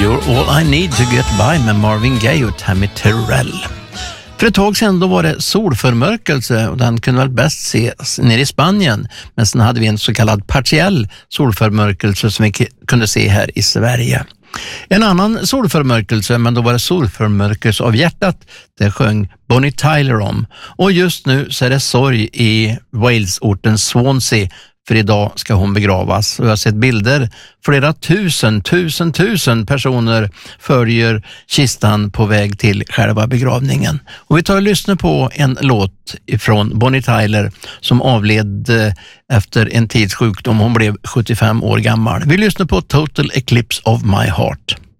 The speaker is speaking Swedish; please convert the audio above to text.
You're All I Need to Get By med Marvin Gaye och Tammy Terrell. För ett tag sedan då var det solförmörkelse och den kunde väl bäst ses nere i Spanien. Men sen hade vi en så kallad partiell solförmörkelse som vi kunde se här i Sverige. En annan solförmörkelse, men då var det solförmörkelse av hjärtat, det sjöng Bonnie Tyler om. Och just nu så är det sorg i Wales-orten Swansea, för idag ska hon begravas. Och jag har sett bilder, flera tusen personer följer kistan på väg till själva begravningen. Och vi tar och lyssnar på en låt från Bonnie Tyler som avled efter en tids sjukdom. Hon blev 75 år gammal. Vi lyssnar på Total Eclipse of My Heart.